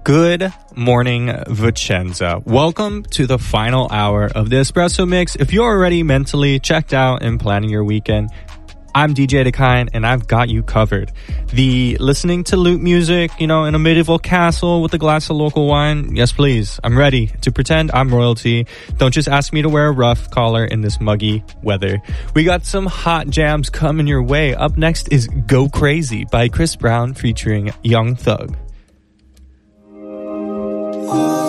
Good morning, Vicenza. Welcome to the final hour of the Espresso Mix. If you're already mentally checked out and planning your weekend, I'm DJ Dakine and I've got you covered. The listening to lute music, in a medieval castle with a glass of local wine. Yes, please. I'm ready to pretend I'm royalty. Don't just ask me to wear a rough collar in this muggy weather. We got some hot jams coming your way. Up next is Go Crazy by Chris Brown featuring Young Thug. Oh